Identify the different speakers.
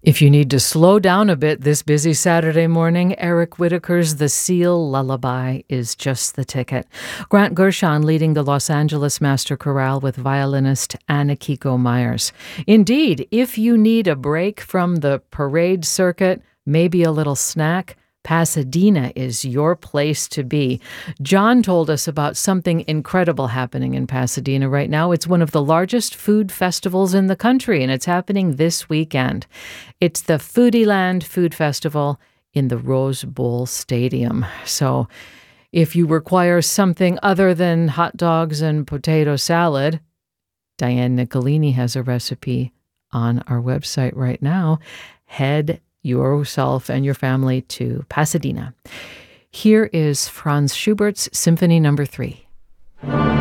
Speaker 1: If you need to slow down a bit this busy Saturday morning, Eric Whitacre's The Seal Lullaby is just the ticket. Grant Gershon leading the Los Angeles Master Chorale with violinist Anna Kiko Myers. Indeed, if you need a break from the parade circuit, maybe a little snack, Pasadena is your place to be. John told us about something incredible happening in Pasadena right now. It's one of the largest food festivals in the country, and it's happening this weekend. It's the Foodieland Food Festival in the Rose Bowl Stadium. So if you require something other than hot dogs and potato salad, Diane Nicolini has a recipe on our website right now. Head yourself and your family to Pasadena. Here is Franz Schubert's Symphony No. 3.